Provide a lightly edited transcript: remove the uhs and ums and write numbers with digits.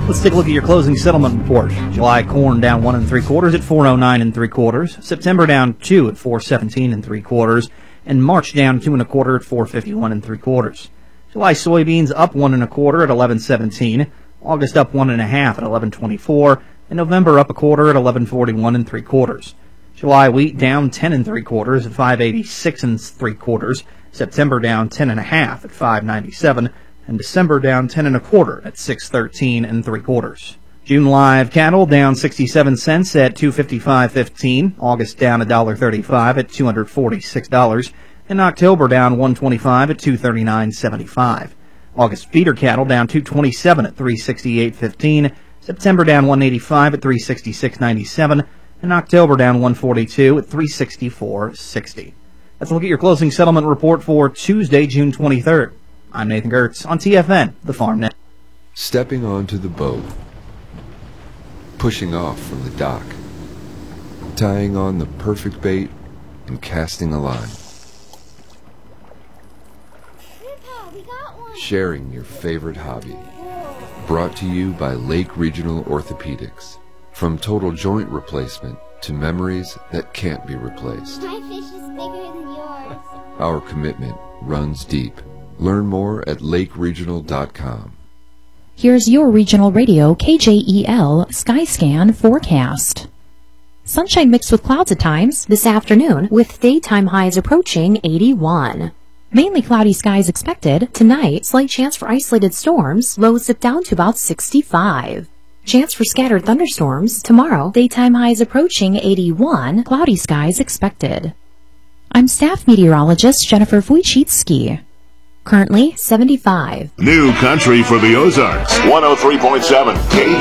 Let's take a look at your closing settlement report. July corn down 1 3/4 at 409 3/4. September down 2 at 417 3/4, and March down 2 1/4 at 451 3/4. July soybeans up 1 1/4 at 1117. August up 1 1/2 at 1124, and November up 1/4 at 1141 3/4. July wheat down 10 3/4 at 586 3/4. September down 10 1/2 at 597. And December down 10 1/4 at 613 3/4. June live cattle down 67 cents at $255.15. August down $1.35 at $246, and October down 125 at $239.75. August feeder cattle down 227 at $368.15. September down 185 at $366.97, and October down 142 at $364.60. Let's look at your closing settlement report for Tuesday, June 23rd. I'm Nathan Gertz on TFN, the Farm Net. Stepping onto the boat, pushing off from the dock, tying on the perfect bait, and casting a line. Grandpa, we got one. Sharing your favorite hobby. Brought to you by Lake Regional Orthopedics. From total joint replacement to memories that can't be replaced. My fish is bigger than yours. Our commitment runs deep. Learn more at lakeregional.com. Here's your regional radio KJEL Skyscan forecast. Sunshine mixed with clouds at times this afternoon, with daytime highs approaching 81. Mainly cloudy skies expected. Tonight, slight chance for isolated storms. Lows dip down to about 65. Chance for scattered thunderstorms. Tomorrow, daytime highs approaching 81. Cloudy skies expected. I'm staff meteorologist Jennifer Wojcicki. Currently 75. New country for the Ozarks. 103.7